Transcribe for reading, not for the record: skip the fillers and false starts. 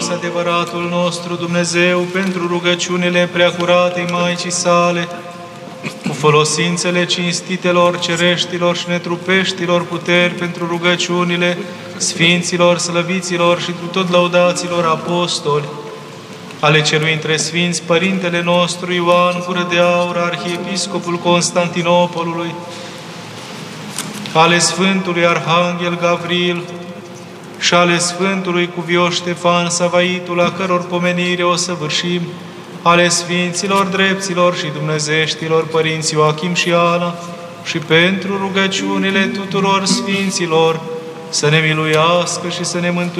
Hristos, adevăratul nostru Dumnezeu, pentru rugăciunile preacuratei Maicii sale, cu folosințele cinstitelor, cereștilor și netrupeștilor puteri pentru rugăciunile sfinților, slăviților și tot lăudaților apostoli, ale celui între sfinți Părintele nostru Ioan Gură de Aur, Arhiepiscopul Constantinopolului, ale Sfântului Arhanghel Gavril și ale Sfântului Cuvioș Ștefan Savaitul, a căror pomenire o săvârșim, ale Sfinților Drepților și Dumnezeștilor Părinți Ioachim și Ana, și pentru rugăciunile tuturor Sfinților, să ne miluiască și să ne mântuiască